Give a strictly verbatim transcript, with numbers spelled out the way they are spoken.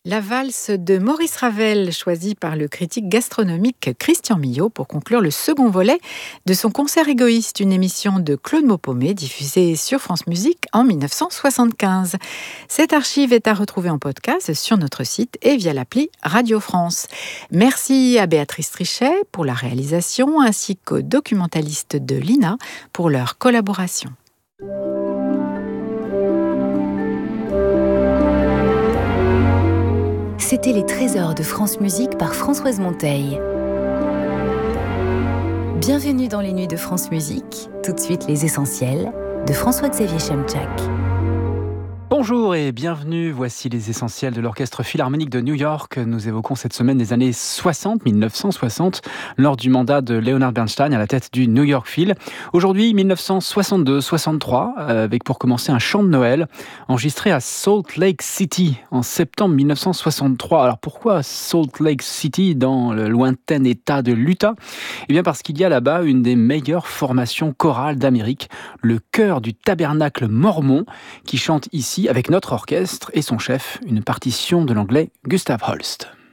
La valse de Maurice Ravel, choisie par le critique gastronomique Christian Millau pour conclure le second volet de son concert égoïste, une émission de Claude Maupomé diffusée sur France Musique en dix-neuf cent soixante-quinze. Cette archive est à retrouver en podcast sur notre site et via l'appli Radio France. Merci à Béatrice Trichet pour la réalisation ainsi qu'aux documentalistes de l'I N A pour leur collaboration. C'était les trésors de France Musique par Françoise Monteil. Bienvenue dans les nuits de France Musique. Tout de suite, les essentiels de François-Xavier Chemchak. Bonjour et bienvenue, voici les essentiels de l'Orchestre Philharmonique de New York. Nous évoquons cette semaine les années soixante, dix-neuf cent soixante, lors du mandat de Leonard Bernstein à la tête du New York Phil. Aujourd'hui, dix-neuf cent soixante-deux soixante-trois, avec pour commencer un chant de Noël, enregistré à Salt Lake City en septembre dix-neuf cent soixante-trois. Alors pourquoi Salt Lake City dans le lointain état de l'Utah ? Eh bien parce qu'il y a là-bas une des meilleures formations chorales d'Amérique, le chœur du Tabernacle Mormon, qui chante ici avec notre orchestre et son chef, une partition de l'anglais Gustav Holst.